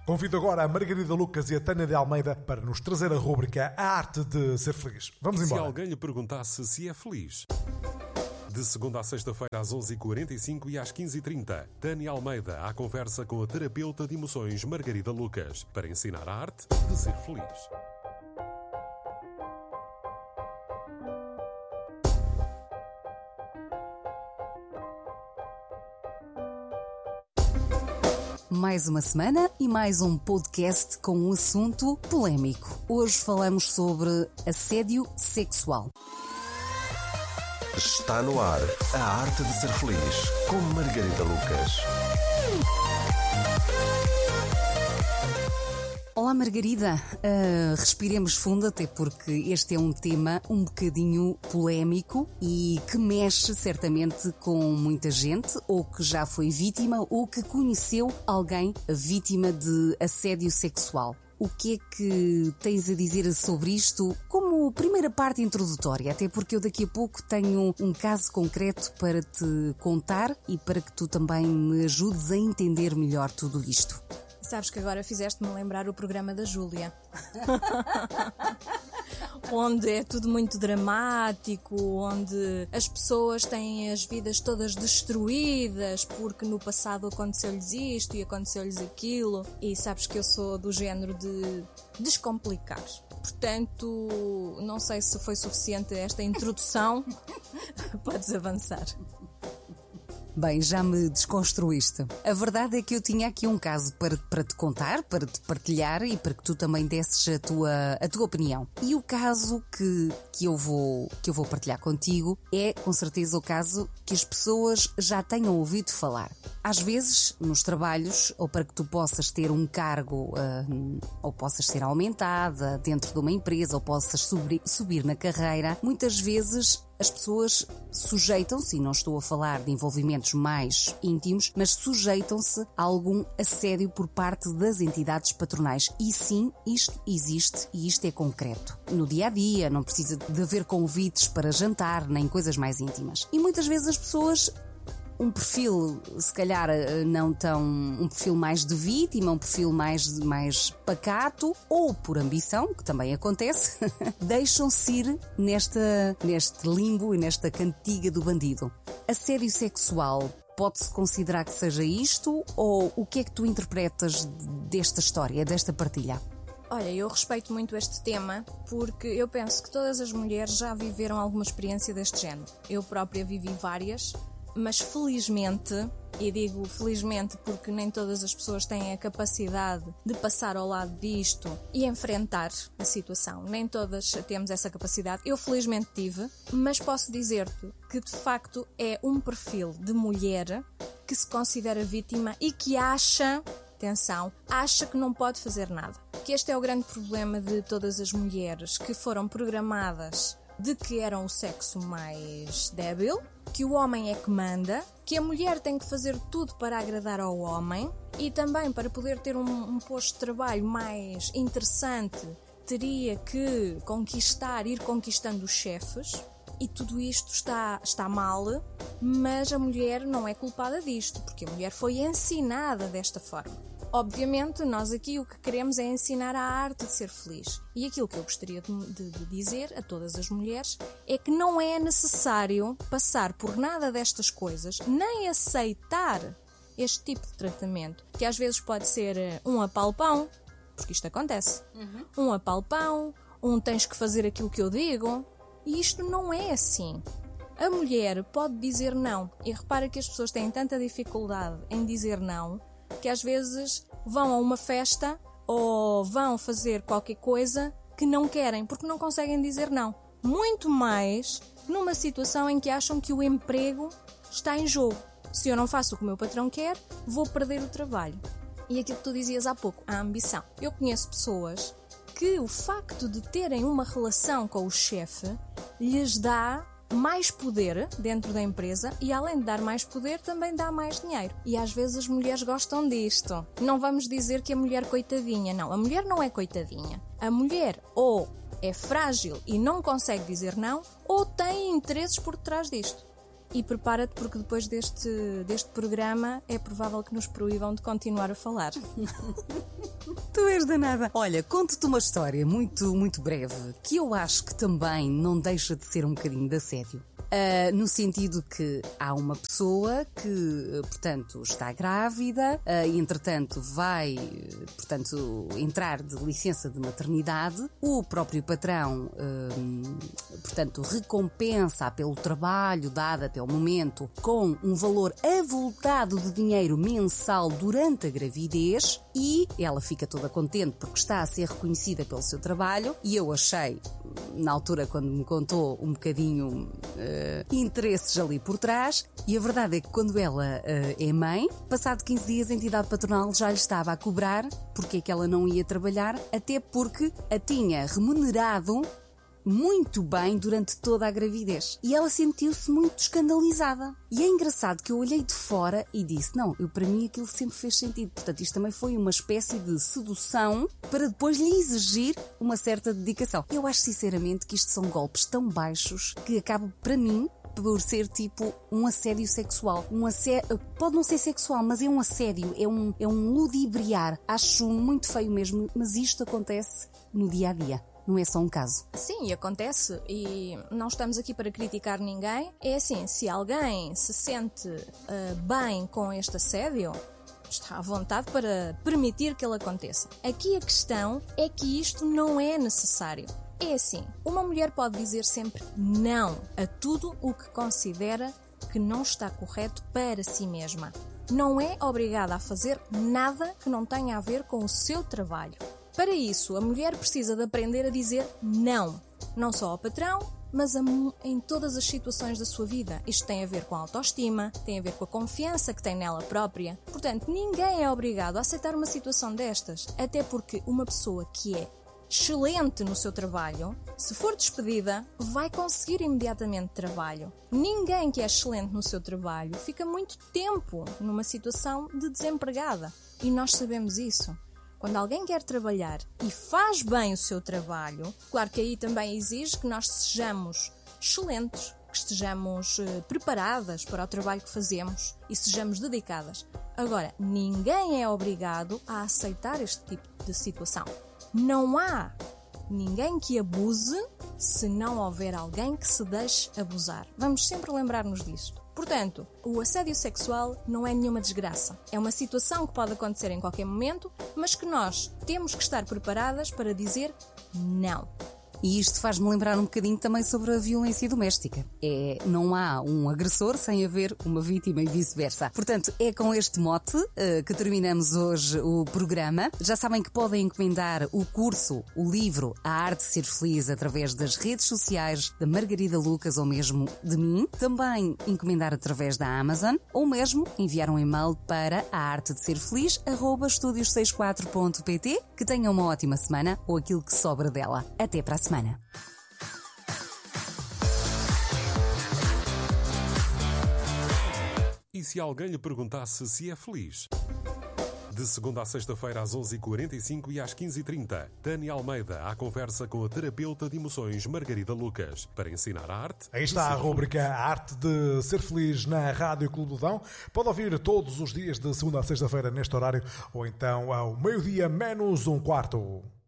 Convido agora a Margarida Lucas e a Tânia de Almeida para nos trazer a rúbrica A Arte de Ser Feliz. Vamos embora. Se alguém lhe perguntasse se é feliz... De segunda a sexta-feira às 11h45 e às 15h30, Tânia Almeida à conversa com a terapeuta de emoções Margarida Lucas para ensinar a arte de ser feliz. Mais uma semana e mais um podcast com um assunto polémico. Hoje falamos sobre assédio sexual. Está no ar a arte de ser feliz com Margarida Lucas. Olá Margarida, respiremos fundo até porque este é um tema um bocadinho polémico e que mexe certamente com muita gente ou que já foi vítima ou que conheceu alguém vítima de assédio sexual. O que é que tens a dizer sobre isto como primeira parte introdutória? Até porque eu daqui a pouco tenho um caso concreto para te contar e para que tu também me ajudes a entender melhor tudo isto. Sabes que agora fizeste-me lembrar o programa da Júlia. Onde é tudo muito dramático, onde as pessoas têm as vidas todas destruídas porque no passado aconteceu-lhes isto e aconteceu-lhes aquilo. E sabes que eu sou do género de descomplicar. Portanto, não sei se foi suficiente esta introdução. Podes avançar. Bem, já me desconstruíste. A verdade é que eu tinha aqui um caso para te contar, para te partilhar e para que tu também desses a tua opinião. E o caso que eu vou partilhar contigo é, com certeza, o caso que as pessoas já tenham ouvido falar. Às vezes, nos trabalhos, ou para que tu possas ter um cargo, ou possas ser aumentada dentro de uma empresa, ou possas subir na carreira, muitas vezes as pessoas sujeitam-se, e não estou a falar de envolvimentos mais íntimos, mas sujeitam-se a algum assédio por parte das entidades patronais. E sim, isto existe e isto é concreto. No dia-a-dia, não precisa de haver convites para jantar, nem coisas mais íntimas. E muitas vezes as pessoas... Um perfil, se calhar, não tão... Um perfil mais de vítima, um perfil mais pacato, ou por ambição, que também acontece, deixam-se ir neste limbo e nesta cantiga do bandido. Assédio sexual, pode-se considerar que seja isto? Ou o que é que tu interpretas desta história, desta partilha? Olha, eu respeito muito este tema porque eu penso que todas as mulheres já viveram alguma experiência deste género. Eu própria vivi várias... Mas felizmente, e digo felizmente porque nem todas as pessoas têm a capacidade de passar ao lado disto e enfrentar a situação. Nem todas temos essa capacidade. Eu felizmente tive, mas posso dizer-te que de facto é um perfil de mulher que se considera vítima e que acha que não pode fazer nada. Que este é o grande problema de todas as mulheres que foram programadas de que eram o sexo mais débil, que o homem é que manda, que a mulher tem que fazer tudo para agradar ao homem e também para poder ter um posto de trabalho mais interessante teria que ir conquistando os chefes e tudo isto está mal, mas a mulher não é culpada disto, porque a mulher foi ensinada desta forma. Obviamente, nós aqui o que queremos é ensinar a arte de ser feliz. E aquilo que eu gostaria de dizer a todas as mulheres é que não é necessário passar por nada destas coisas, nem aceitar este tipo de tratamento, que às vezes pode ser um apalpão, porque isto acontece. Um apalpão, tens que fazer aquilo que eu digo, e isto não é assim. A mulher pode dizer não, e repara que as pessoas têm tanta dificuldade em dizer não, que às vezes vão a uma festa ou vão fazer qualquer coisa que não querem, porque não conseguem dizer não. Muito mais numa situação em que acham que o emprego está em jogo. Se eu não faço o que o meu patrão quer, vou perder o trabalho. E aquilo que tu dizias há pouco, a ambição. Eu conheço pessoas que o facto de terem uma relação com o chefe lhes dá mais poder dentro da empresa e, além de dar mais poder, também dá mais dinheiro. E às vezes as mulheres gostam disto. Não vamos dizer que a mulher coitadinha, não. A mulher não é coitadinha. A mulher ou é frágil e não consegue dizer não, ou tem interesses por trás disto. e prepara-te porque depois deste programa é provável que nos proíbam de continuar a falar. Tu és danada. Olha, conto-te uma história muito, muito breve, que eu acho que também não deixa de ser um bocadinho de assédio. No sentido que há uma pessoa que, portanto, está grávida e, entretanto, vai, portanto, entrar de licença de maternidade. O próprio patrão, portanto, recompensa pelo trabalho dado até o momento com um valor avultado de dinheiro mensal durante a gravidez e ela fica toda contente porque está a ser reconhecida pelo seu trabalho. E eu achei, na altura, quando me contou, um bocadinho interesses ali por trás, e a verdade é que quando ela é mãe, passado 15 dias a entidade patronal já lhe estava a cobrar porque é que ela não ia trabalhar, até porque a tinha remunerado muito bem durante toda a gravidez. E ela sentiu-se muito escandalizada. E é engraçado que eu olhei de fora e disse, não, para mim aquilo sempre fez sentido. Portanto, isto também foi uma espécie de sedução para depois lhe exigir uma certa dedicação. Eu acho sinceramente que isto são golpes tão baixos que acabam, para mim, por ser tipo um assédio sexual. Pode não ser sexual, mas é um assédio, é um ludibriar. Acho muito feio mesmo, mas isto acontece no dia a dia. Não é só um caso. Sim, acontece e não estamos aqui para criticar ninguém. É assim, se alguém se sente bem com este assédio, está à vontade para permitir que ele aconteça. Aqui a questão é que isto não é necessário. É assim, uma mulher pode dizer sempre não a tudo o que considera que não está correto para si mesma. Não é obrigada a fazer nada que não tenha a ver com o seu trabalho. Para isso, a mulher precisa de aprender a dizer não, não só ao patrão, mas em todas as situações da sua vida. Isto tem a ver com a autoestima, tem a ver com a confiança que tem nela própria. Portanto, ninguém é obrigado a aceitar uma situação destas, até porque uma pessoa que é excelente no seu trabalho, se for despedida, vai conseguir imediatamente trabalho. Ninguém que é excelente no seu trabalho fica muito tempo numa situação de desempregada. E nós sabemos isso. Quando alguém quer trabalhar e faz bem o seu trabalho, claro que aí também exige que nós sejamos excelentes, que estejamos preparadas para o trabalho que fazemos e sejamos dedicadas. Agora, ninguém é obrigado a aceitar este tipo de situação. Não há ninguém que abuse se não houver alguém que se deixe abusar. Vamos sempre lembrar-nos disto. Portanto, o assédio sexual não é nenhuma desgraça. É uma situação que pode acontecer em qualquer momento, mas que nós temos que estar preparadas para dizer não. E isto faz-me lembrar um bocadinho também sobre a violência doméstica. Não há um agressor sem haver uma vítima e vice-versa. Portanto, é com este mote que terminamos hoje o programa. Já sabem que podem encomendar o curso, o livro A Arte de Ser Feliz através das redes sociais da Margarida Lucas ou mesmo de mim. Também encomendar através da Amazon ou mesmo enviar um e-mail para aartedeserfeliz@estudios64.pt. Que tenham uma ótima semana ou aquilo que sobra dela. Até para a semana. E se alguém lhe perguntasse se é feliz? De segunda a sexta-feira às 11h45 e às 15h30, Tânia Almeida à conversa com a terapeuta de emoções Margarida Lucas para ensinar a arte. Aí está a rúbrica A Arte de Ser Feliz na Rádio Clube do Dão. Pode ouvir todos os dias de segunda a sexta-feira neste horário ou então ao meio-dia menos um quarto.